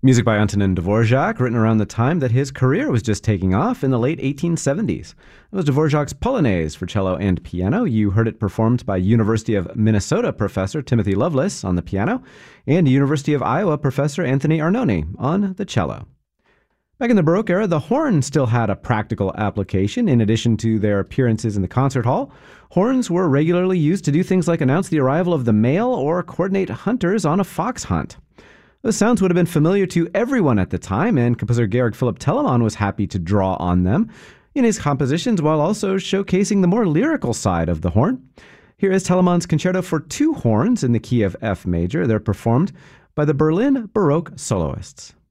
Music by Antonin Dvorak, written around the time that his career was just taking off in the late 1870s. It was Dvorak's Polonaise for cello and piano. You heard it performed by University of Minnesota professor Timothy Lovelace on the piano and University of Iowa professor Anthony Arnone on the cello. Back in the Baroque era, the horn still had a practical application. In addition to their appearances in the concert hall, horns were regularly used to do things like announce the arrival of the mail or coordinate hunters on a fox hunt. Those sounds would have been familiar to everyone at the time, and composer Georg Philipp Telemann was happy to draw on them in his compositions while also showcasing the more lyrical side of the horn. Here is Telemann's Concerto for Two Horns in the key of F major. They're performed by the Berlin Baroque Soloists.